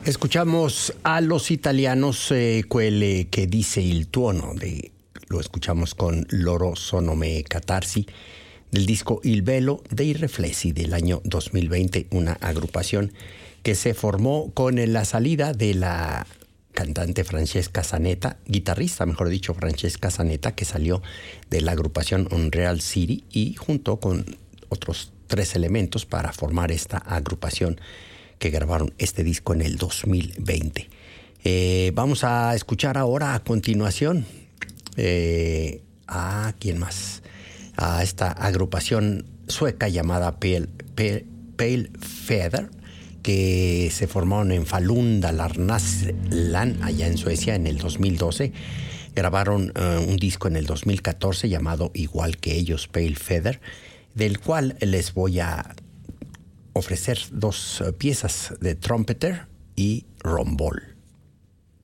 Escuchamos a los italianos Quelle che dice il tuono, lo escuchamos con Loro sono me catarsi, del disco Il velo dei riflessi del año 2020, una agrupación que se formó con la salida de la cantante Francesca Zanetta, guitarrista, mejor dicho, Francesca Zanetta, que salió de la agrupación Unreal City y junto con otros 3 elementos para formar esta agrupación que grabaron este disco en el 2020. Vamos a escuchar ahora a continuación a ¿quién más? A esta agrupación sueca llamada Pale Feather, que se formaron en Falun Dalarna-land, allá en Suecia, en el 2012. Grabaron un disco en el 2014 llamado igual que ellos, Pale Feather, del cual les voy a ofrecer 2 piezas de Trumpeter y Rombol.